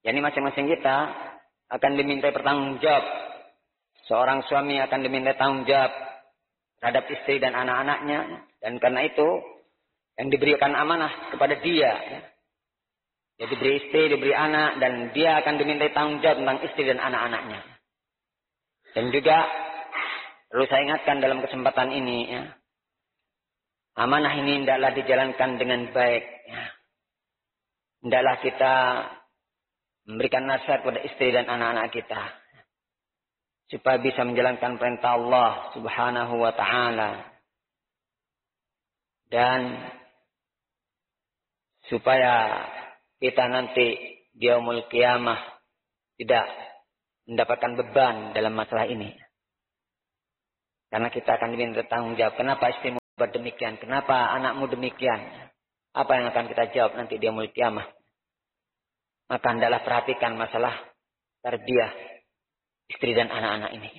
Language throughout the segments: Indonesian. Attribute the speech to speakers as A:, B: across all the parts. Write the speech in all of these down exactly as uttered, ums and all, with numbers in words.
A: Yani masing-masing kita akan diminta bertanggung jawab. Seorang suami akan diminta tanggung jawab terhadap istri dan anak-anaknya. Dan karena itu, yang diberikan amanah kepada dia. Dia diberi istri, diberi anak, dan dia akan diminta tanggung jawab tentang istri dan anak-anaknya. Dan juga, perlu saya ingatkan dalam kesempatan ini, ya, amanah ini hendaklah dijalankan dengan baik. Ya. Hendaklah kita memberikan nasihat kepada istri dan anak-anak kita. Supaya bisa menjalankan perintah Allah subhanahu wa ta'ala. Dan supaya kita nanti di yaumul qiyamah tidak mendapatkan beban dalam masalah ini. Karena kita akan diminta tanggung jawab. Kenapa istrimu berdemikian? Kenapa anakmu demikian? Apa yang akan kita jawab nanti di yaumul qiyamah? Maka hendaklah perhatikan masalah tarbiyah istri dan anak-anak ini.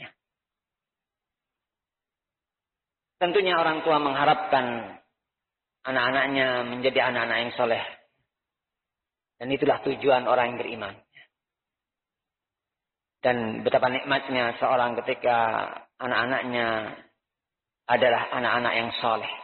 A: Tentunya orang tua mengharapkan anak-anaknya menjadi anak-anak yang soleh. Dan itulah tujuan orang yang beriman. Dan betapa nikmatnya seorang ketika anak-anaknya adalah anak-anak yang soleh.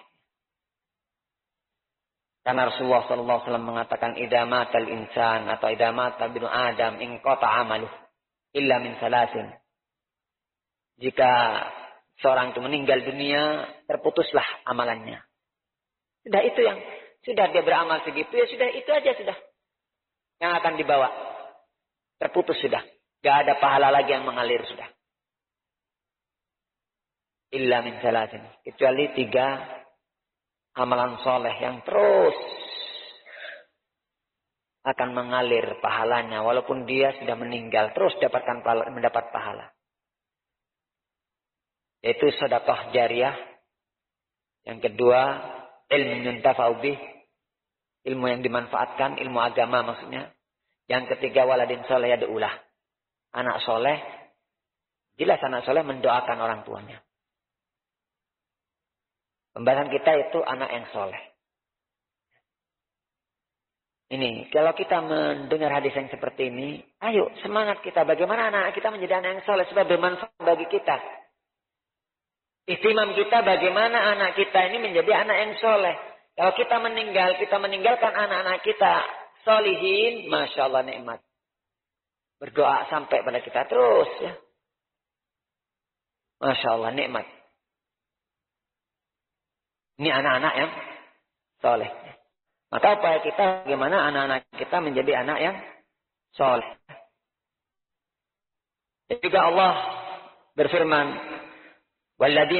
A: Karena Rasulullah shallallahu alaihi wasallam mengatakan, idza matal insan atau idza mata ibnu Adam inqata'a amaluh illa min salasin. Jika seorang itu meninggal dunia, terputuslah amalannya. Sudah itu yang sudah dia beramal segitu, ya sudah itu aja sudah yang akan dibawa. Terputus sudah, gak ada pahala lagi yang mengalir sudah. Illa min salasin, kecuali tiga amalan soleh yang terus akan mengalir pahalanya. Walaupun dia sudah meninggal, terus dapatkan pahala, mendapat pahala. Yaitu sedekah jariyah. Yang kedua, ilmu yuntafa'u bih. Ilmu yang dimanfaatkan, ilmu agama maksudnya. Yang ketiga, waladin soleh yad'ulah. Anak soleh, jelas anak soleh mendoakan orang tuanya. Pembahasan kita itu anak yang soleh. Ini, kalau kita mendengar hadis yang seperti ini, ayo semangat kita. Bagaimana anak kita menjadi anak yang soleh supaya bermanfaat bagi kita. Ihtimam kita bagaimana anak kita ini menjadi anak yang soleh. Kalau kita meninggal, kita meninggalkan anak-anak kita solihin, Masya Allah nikmat. Berdoa sampai pada kita terus ya. Masya Allah nikmat. Ini anak-anak yang soleh. Maka upaya kita bagaimana anak-anak kita menjadi anak yang soleh. Dan juga Allah berfirman, Walladina